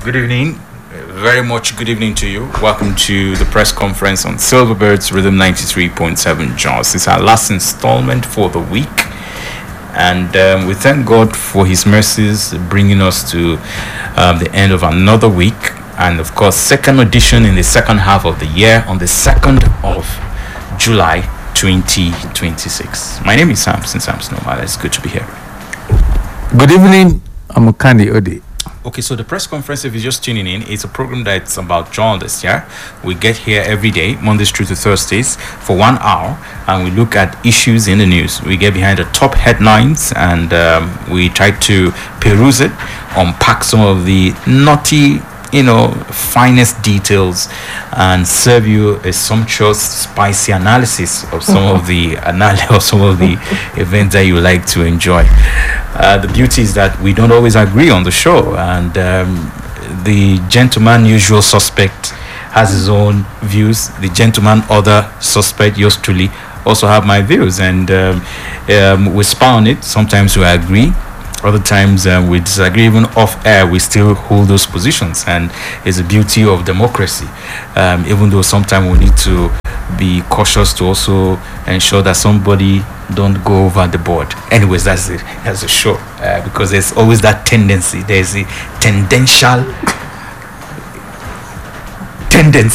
Good evening. Very much good evening to you. Welcome to the press conference on Silverbirds Rhythm 93.7 Jaws. It's our last installment for the week. And we thank God for His mercies bringing us to the end of another week. And of course, second edition in the second half of the year on the 2nd of July 2026. My name is Samson Nomala. It's good to be here. Good evening. I'm Okandi Ode. Okay, so the press conference, if you're just tuning in, it's a program that's about journalists, yeah? We get here every day, Mondays through to Thursdays, for 1 hour, and we look at issues in the news. We get behind the top headlines, and we try to peruse it, unpack some of the naughty, finest details, and serve you a sumptuous, spicy analysis of some of the events that you like to enjoy. The beauty is that we don't always agree on the show, and the gentleman usual suspect has his own views. The gentleman other suspect, yours truly, also have my views, and we spar on it. Sometimes we agree. Other times we disagree. Even off air, we still hold those positions, and it's the beauty of democracy. Even though sometimes we need to be cautious to also ensure that somebody don't go over the board. Anyways, that's it. That's a show, because there's always that tendency. There's a tendency